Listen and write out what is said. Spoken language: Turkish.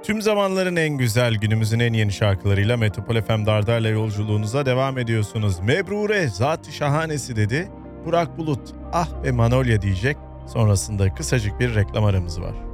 Tüm zamanların en güzel, günümüzün en yeni şarkılarıyla Metropol FM Dardar'la yolculuğunuza devam ediyorsunuz. Mebrure, Zat-ı Şahanesi dedi. Burak Bulut, Ah ve Manolya diyecek. Sonrasında kısacık bir reklam aramız var.